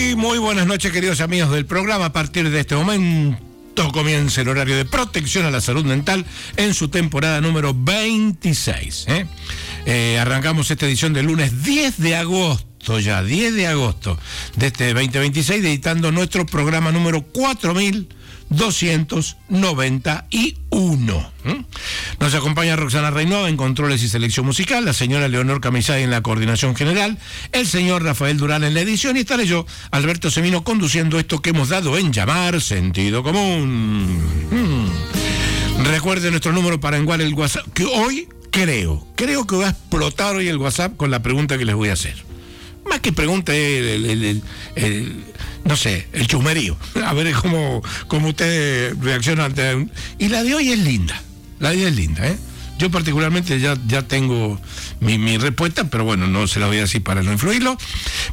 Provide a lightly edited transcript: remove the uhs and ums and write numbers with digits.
Muy buenas noches, queridos amigos del programa. A partir de este momento comienza el horario de protección a la salud mental en su temporada número 26. Arrancamos esta edición del lunes 10 de agosto, ya 10 de agosto de este 2026, editando nuestro programa número 4291. Nos acompaña Roxana Reynova en controles y selección musical, la señora Leonor Camisay en la coordinación general, el señor Rafael Durán en la edición, y estaré yo, Alberto Semino, conduciendo esto que hemos dado en llamar Sentido Común. Recuerde nuestro número para enguar el WhatsApp, que hoy creo que va a explotar hoy el WhatsApp con la pregunta que les voy a hacer. Más que pregunta, no sé, el chusmerío. A ver cómo ustedes reaccionan ante... Y la de hoy es linda. La de hoy es linda, ¿eh? Yo particularmente ya tengo mi respuesta, pero bueno, no se la voy a decir para no influirlo.